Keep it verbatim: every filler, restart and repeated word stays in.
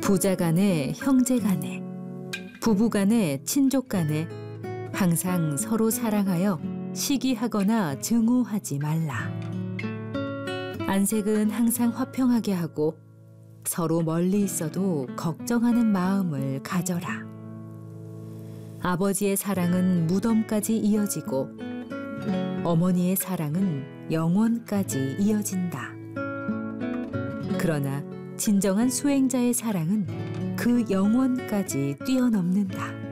부자 간에, 형제 간에, 부부 간에, 친족 간에 항상 서로 사랑하여 시기하거나 증오하지 말라. 안색은 항상 화평하게 하고 서로 멀리 있어도 걱정하는 마음을 가져라. 아버지의 사랑은 무덤까지 이어지고 어머니의 사랑은 영원까지 이어진다. 그러나 진정한 수행자의 사랑은 그 영원까지 뛰어넘는다.